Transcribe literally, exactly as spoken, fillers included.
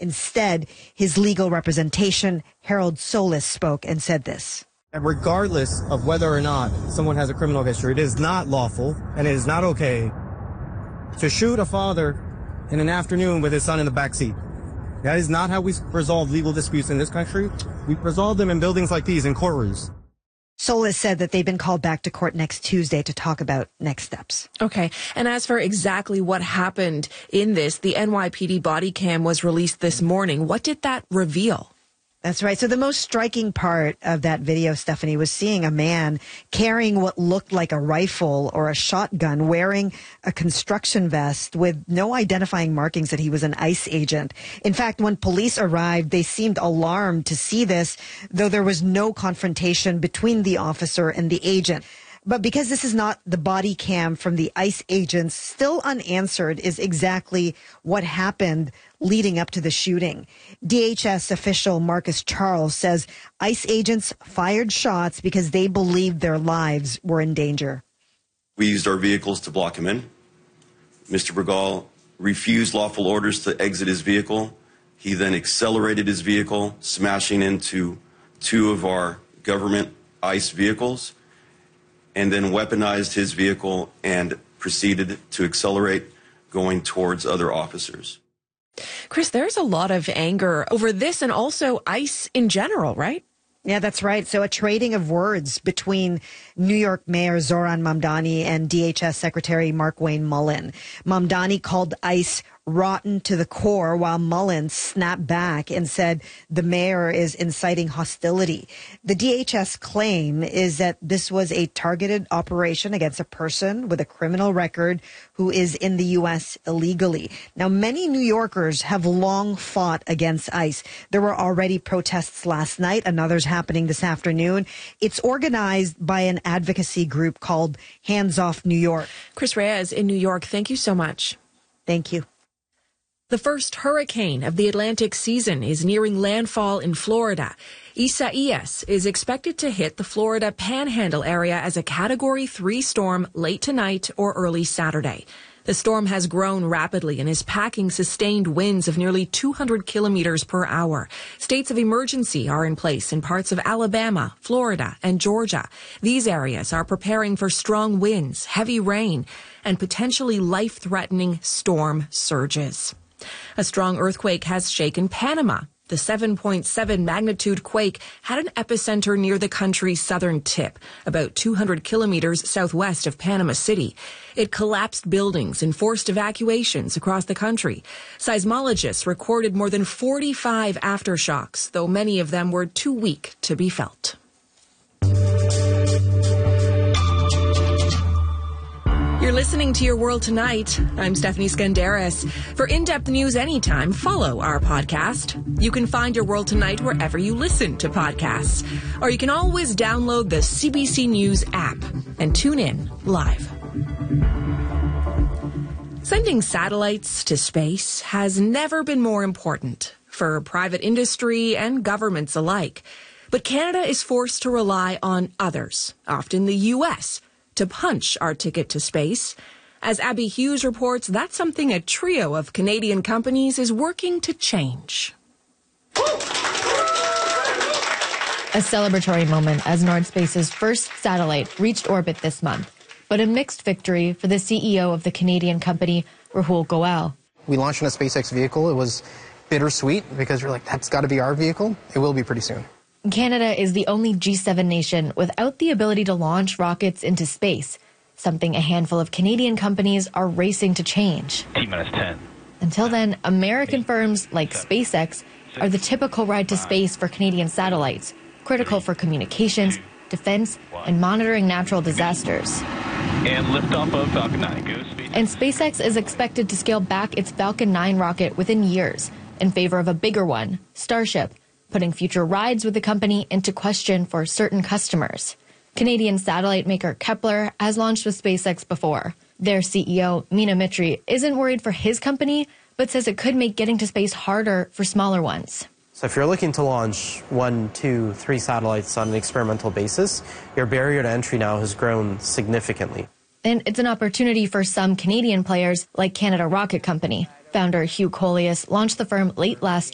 Instead, his legal representation, Harold Solis, spoke and said this. And regardless of whether or not someone has a criminal history, it is not lawful and it is not okay to shoot a father in an afternoon with his son in the backseat. That is not how we resolve legal disputes in this country. We resolve them in buildings like these, in courtrooms. Solis said that they've been called back to court next Tuesday to talk about next steps. Okay. And as for exactly what happened in this, the N Y P D body cam was released this morning. What did that reveal? That's right. So the most striking part of that video, Stephanie, was seeing a man carrying what looked like a rifle or a shotgun, wearing a construction vest with no identifying markings that he was an ICE agent. In fact, when police arrived, they seemed alarmed to see this, though there was no confrontation between the officer and the agent. But because this is not the body cam from the ICE agents, still unanswered is exactly what happened leading up to the shooting. D H S official Marcus Charles says ICE agents fired shots because they believed their lives were in danger. We used our vehicles to block him in. Mister Bregal refused lawful orders to exit his vehicle. He then accelerated his vehicle, smashing into two of our government ICE vehicles, and then weaponized his vehicle and proceeded to accelerate, going towards other officers. Chris, there's a lot of anger over this and also ICE in general, right? Yeah, that's right. So a trading of words between New York Mayor Zoran Mamdani and D H S Secretary Markwayne Mullin. Mamdani called ICE rotten to the core, while Mullin snapped back and said the mayor is inciting hostility. The D H S claim is that this was a targeted operation against a person with a criminal record who is in the U S illegally. Now, many New Yorkers have long fought against ICE. There were already protests last night, another's happening this afternoon. It's organized by an advocacy group called Hands Off New York. Chris Reyes in New York, thank you so much. Thank you. The first hurricane of the Atlantic season is nearing landfall in Florida. Isaias is expected to hit the Florida Panhandle area as a Category three storm late tonight or early Saturday. The storm has grown rapidly and is packing sustained winds of nearly two hundred kilometers per hour. States of emergency are in place in parts of Alabama, Florida, and Georgia. These areas are preparing for strong winds, heavy rain, and potentially life-threatening storm surges. A strong earthquake has shaken Panama. The seven point seven magnitude quake had an epicenter near the country's southern tip, about two hundred kilometers southwest of Panama City. It collapsed buildings and forced evacuations across the country. Seismologists recorded more than forty-five aftershocks, though many of them were too weak to be felt. You're listening to Your World Tonight. I'm Stephanie Skandaris. For in-depth news anytime, follow our podcast. You can find Your World Tonight wherever you listen to podcasts. Or you can always download the C B C News app and tune in live. Sending satellites to space has never been more important for private industry and governments alike. But Canada is forced to rely on others, often the U S, to punch our ticket to space. As Abby Hughes reports, that's something a trio of Canadian companies is working to change. A celebratory moment as Nordspace's first satellite reached orbit this month, but a mixed victory for the C E O of the Canadian company, Rahul Goel. We launched in a SpaceX vehicle. It was bittersweet because you're like, that's got to be our vehicle. It will be pretty soon. Canada is the only G seven nation without the ability to launch rockets into space, something a handful of Canadian companies are racing to change. T-minus ten. Until then, American firms like SpaceX are the typical ride to space for Canadian satellites, critical for communications, defense, and monitoring natural disasters. And liftoff of Falcon nine. Go speed. And SpaceX is expected to scale back its Falcon nine rocket within years in favor of a bigger one, Starship, putting future rides with the company into question for certain customers. Canadian satellite maker Kepler has launched with SpaceX before. Their C E O, Meena Mitri, isn't worried for his company, but says it could make getting to space harder for smaller ones. So if you're looking to launch one, two, three satellites on an experimental basis, your barrier to entry now has grown significantly. And it's an opportunity for some Canadian players like Canada Rocket Company. Founder Hugh Collius launched the firm late last